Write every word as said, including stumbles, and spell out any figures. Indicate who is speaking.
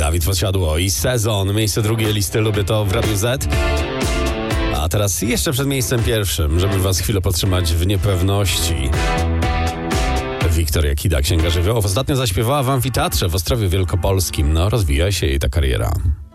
Speaker 1: Dawid Podsiadło i Sezon. Miejsce drugie listy Lubię to w Radiu Z. A teraz jeszcze przed miejscem pierwszym, żeby was chwilę podtrzymać w niepewności. Wiktoria Kida, księga żywiołów. Ostatnio zaśpiewała w amfiteatrze w Ostrowie Wielkopolskim. No, rozwija się jej ta kariera.